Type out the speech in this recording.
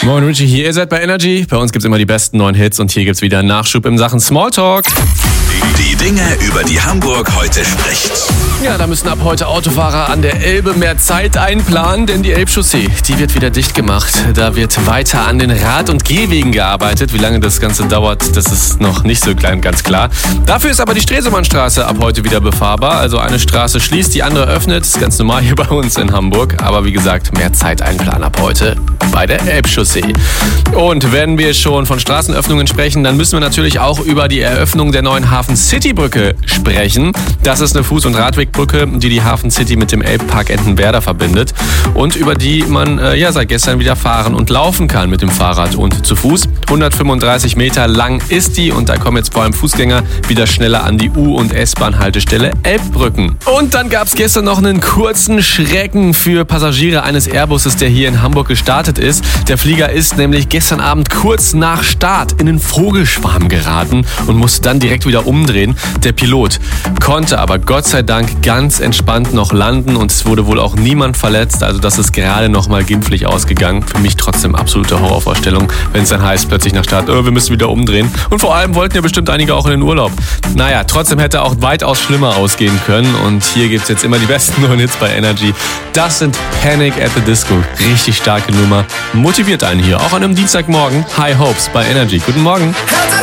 Moin Richie, hier, ihr seid bei Energy. Bei uns gibt's immer die besten neuen Hits und hier gibt's wieder Nachschub in Sachen Smalltalk. Die Dinge, über die Hamburg heute spricht. Ja, da müssen ab heute Autofahrer an der Elbe mehr Zeit einplanen, denn die Elbchaussee, die wird wieder dicht gemacht. Da wird weiter an den Rad- und Gehwegen gearbeitet. Wie lange das Ganze dauert, das ist noch nicht so ganz klar. Dafür ist aber die Stresemannstraße ab heute wieder befahrbar. Also eine Straße schließt, die andere öffnet. Das ist ganz normal hier bei uns in Hamburg. Aber wie gesagt, mehr Zeit einplanen ab heute bei der Elbchaussee. Und wenn wir schon von Straßenöffnungen sprechen, dann müssen wir natürlich auch über die Eröffnung der neuen Hafen City Brücke sprechen. Das ist eine Fuß- und Radwegbrücke, die die Hafen City mit dem Elbpark Entenwerder verbindet und über die man seit gestern wieder fahren und laufen kann mit dem Fahrrad und zu Fuß. 135 Meter lang ist die und da kommen jetzt vor allem Fußgänger wieder schneller an die U- und S-Bahn-Haltestelle Elbbrücken. Und dann gab es gestern noch einen kurzen Schrecken für Passagiere eines Airbusses, der hier in Hamburg gestartet ist. Der Flieger ist nämlich gestern Abend kurz nach Start in den Vogelschwarm geraten und musste dann direkt wieder umdrehen. Der Pilot konnte aber Gott sei Dank ganz entspannt noch landen und es wurde wohl auch niemand verletzt. Also das ist gerade noch mal glimpflich ausgegangen. Für mich trotzdem absolute Horrorvorstellung, wenn es dann heißt plötzlich nach Start, wir müssen wieder umdrehen. Und vor allem wollten ja bestimmt einige auch in den Urlaub. Naja, trotzdem hätte auch weitaus schlimmer ausgehen können und hier gibt es jetzt immer die besten neuen Hits bei Energy. Das sind Panic at the Disco. Richtig starke Nummer. Motiviert einen hier, auch an einem Dienstagmorgen. High Hopes bei Energy. Guten Morgen.